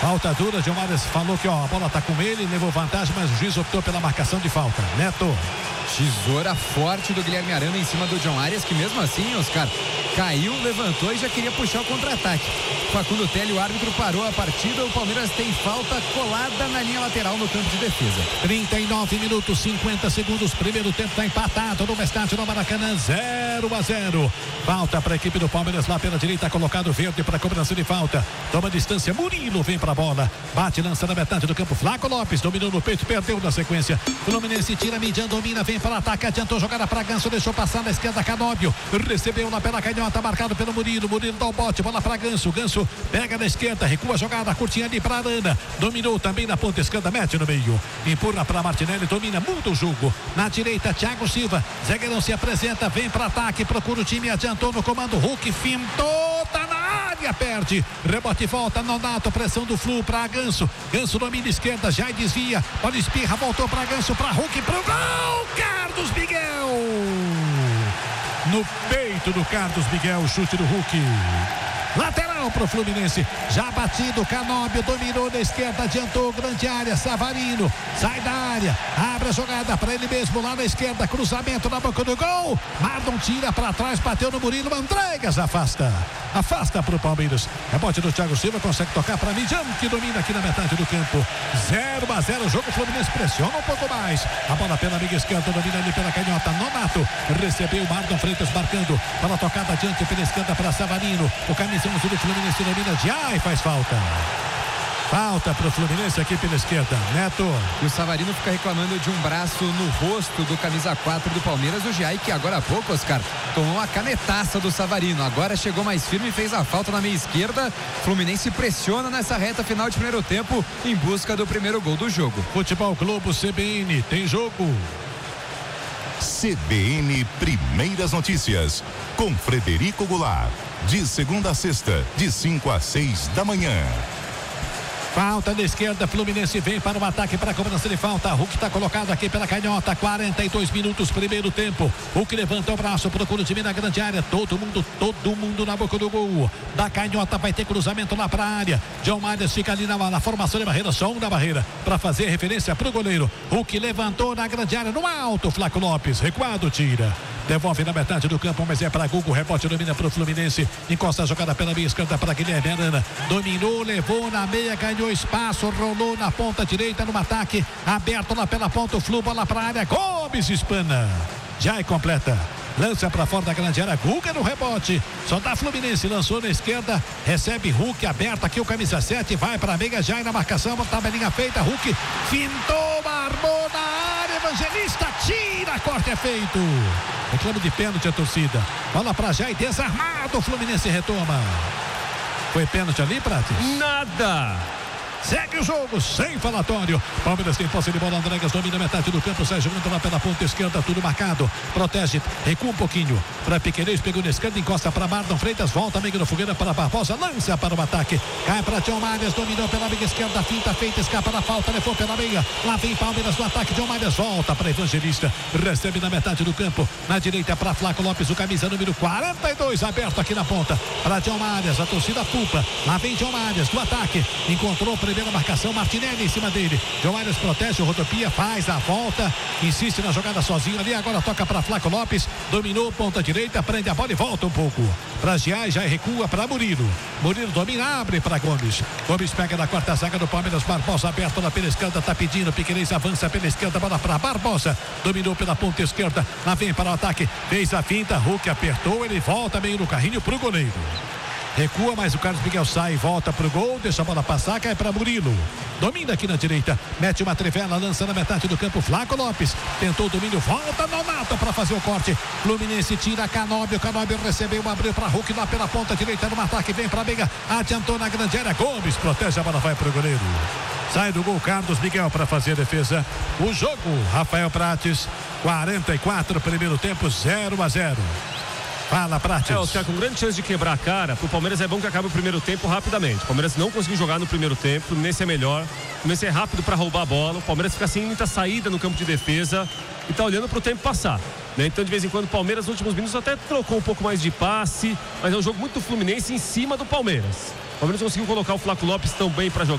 Falta dura, John Arias falou que a bola tá com ele, levou vantagem, mas o juiz optou pela marcação de falta. Neto. Tesoura forte do Guilherme Arana em cima do John Arias, que mesmo assim, Oscar, caiu, levantou e já queria puxar o contra-ataque. Facundo Telli, o árbitro, parou a partida. O Palmeiras tem falta colada na linha lateral no campo de defesa. 39 minutos, 50 segundos. Primeiro tempo está empatado no estádio do Maracanã, 0-0. Falta para a equipe do Palmeiras lá pela direita, colocado verde para cobrança de falta. Toma distância, Murilo vem para a bola. Bate, lança na metade do campo. Flaco Lopes dominou no peito, perdeu na sequência. Fluminense tira, Midian domina, vem para o ataque, adiantou jogada para Ganso, deixou passar na esquerda, Canóbio. Recebeu lá pela canhota, marcado pelo Murilo. Murilo dá o bote, bola para Ganso. Ganso pega na esquerda, recua a jogada, curtinha ali para Arana. Dominou também na ponta esquerda, mete no meio. Empurra para Martinelli, domina, muda o jogo. Na direita, Thiago Silva. Zagueirão se apresenta, vem para ataque, procura o time, adiantou no comando. Hulk fintou, tá na área, perde. Rebote e volta, Nonato, pressão do Flu para Ganso. Ganso domina esquerda, já desvia. Bola espirra, voltou para Ganso, para Hulk, pro gol! Carlos Miguel! No peito do Carlos Miguel, chute do Hulk. Lateral pro Fluminense, já batido, Canóbio dominou na esquerda, adiantou, grande área, Savarino, sai da área, abre a jogada para ele mesmo lá na esquerda, cruzamento na boca do gol, Mardon tira para trás, bateu no Murilo, Andregas afasta pro Palmeiras, rebote do Thiago Silva, consegue tocar para Midian, que domina aqui na metade do campo, 0-0, jogo, Fluminense pressiona um pouco mais, a bola pela amiga esquerda, domina ali pela canhota, Nonato, recebeu Mardon Freitas marcando, bola tocada adiante pela esquerda para Savarino, o camisa do Fluminense domina e faz falta. Falta pro Fluminense aqui pela esquerda, Neto. E o Savarino fica reclamando de um braço no rosto do camisa 4 do Palmeiras, o Giai, que agora há pouco, Oscar, tomou uma canetaça do Savarino, agora chegou mais firme e fez a falta na meia esquerda. Fluminense pressiona nessa reta final de primeiro tempo em busca do primeiro gol do jogo. Futebol Globo CBN, tem jogo. CBN Primeiras Notícias, com Frederico Goulart. De segunda a sexta, de 5 às 6 da manhã. Falta na esquerda, Fluminense vem para o ataque, para a cobrança de falta. Hulk está colocado aqui pela canhota, 42 minutos, primeiro tempo. Hulk levanta o braço, procura o time na grande área. Todo mundo na boca do gol. Da canhota vai ter cruzamento lá para a área. John Arias fica ali na formação de barreira, só um na barreira, para fazer referência para o goleiro. Hulk levantou na grande área, no alto, Flaco Lopes, recuado, tira. Devolve na metade do campo, mas é para Gugu, rebote domina para o Fluminense, encosta a jogada pela meia esquerda para Guilherme Arana, dominou, levou na meia, ganhou espaço, rolou na ponta direita no ataque, aberto lá pela ponta, o Flu, bola para a área, Gomes espana, já é completa. Lança para fora da grande área, Guga no rebote, só dá Fluminense, lançou na esquerda, recebe Hulk, aberto aqui o camisa 7, vai para a meia, já na marcação, tabelinha feita, Hulk fintou, marmou na área, Evangelista tira, corte é feito. Reclame de pênalti a torcida, bola para Jai, desarmado, o Fluminense retoma. Foi pênalti ali, Prates? Nada! Segue o jogo, sem falatório. Palmeiras tem posse de bola, Andregas domina metade do campo, Sérgio entra lá pela ponta esquerda, tudo marcado. Protege, recua um pouquinho para Piquerez, pegou na esquerda, encosta para Mardon Freitas, volta amigo do Fogueira para Barbosa, lança para o ataque. Cai para John Arias, dominou pela meia esquerda, finta feita, escapa da falta, levou pela meia. Lá vem Palmeiras no ataque, John Arias volta para Evangelista, recebe na metade do campo, na direita para Flaco Lopes, o camisa número 42, aberto aqui na ponta para John Arias, a torcida pupa. Lá vem John Arias do ataque, encontrou primeira marcação, Martinelli em cima dele. John Arias protege, o rodopia, faz a volta, insiste na jogada sozinho ali, agora toca para Flaco Lopes, dominou ponta direita, prende a bola e volta um pouco para Giai, já recua para Murilo. Murilo domina, abre para Gomes. Gomes pega na quarta zaga do Palmeiras, Barbosa aberto lá pela esquerda, tá pedindo, Piquerez avança pela esquerda, bola para Barbosa, dominou pela ponta esquerda, lá vem para o ataque, fez a finta, Hulk apertou, ele volta meio no carrinho pro goleiro. Recua, mas o Carlos Miguel sai e volta pro gol, deixa a bola passar, cai para Murilo. Domina aqui na direita, mete uma trivela, lança na metade do campo, Flaco Lopes. Tentou o domínio, volta Nonato para fazer o corte. Fluminense tira Canóbio, Canóbio recebeu, abriu para Hulk lá pela ponta direita no ataque, vem para a meia, adiantou na grande área, Gomes protege, a bola vai pro goleiro. Sai do gol Carlos Miguel para fazer a defesa. O jogo, Rafael Prates, 44, primeiro tempo, 0-0. Fala, Prates. Oscar, com grande chance de quebrar a cara, pro Palmeiras é bom que acabe o primeiro tempo rapidamente. O Palmeiras não conseguiu jogar no primeiro tempo, o Fluminense é melhor, o Fluminense é rápido para roubar a bola, o Palmeiras fica sem muita saída no campo de defesa e tá olhando pro tempo passar, né? Então de vez em quando o Palmeiras nos últimos minutos até trocou um pouco mais de passe, mas é um jogo muito Fluminense em cima do Palmeiras. O Palmeiras conseguiu colocar o Flaco Lopes tão bem para jogar.